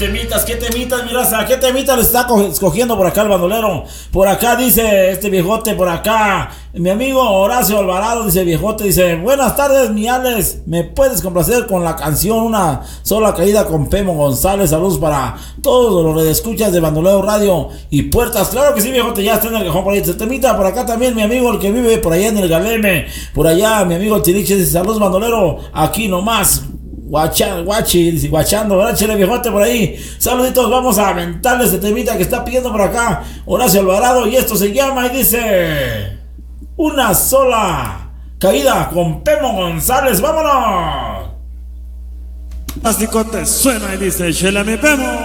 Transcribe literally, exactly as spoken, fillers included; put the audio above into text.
temitas, qué temitas, mi raza, qué temitas le está escogiendo por acá el bandolero. Por acá dice este viejote, por acá, mi amigo Horacio Alvarado, dice viejote, dice, buenas tardes, mi Alex, ¿me puedes complacer con la canción Una Sola Caída con Pemo González? Saludos para todos los redescuchas de Bandolero Radio y Puertas. Claro que sí, viejote, ya está en el cajón por ahí. Se temita por acá también mi amigo, el que vive por allá en el Galeme, por allá, mi amigo el Tiriche, dice, saludos, bandolero, aquí nomás. Guacha, guachi, dice, guachando, ¿verdad? Chile viejote por ahí. Saluditos, vamos a aventarle este temita que está pidiendo por acá Horacio Alvarado. Y esto se llama y dice: Una Sola Caída con Pemo González. ¡Vámonos! Así te suena y dice, Chela mi Pemo.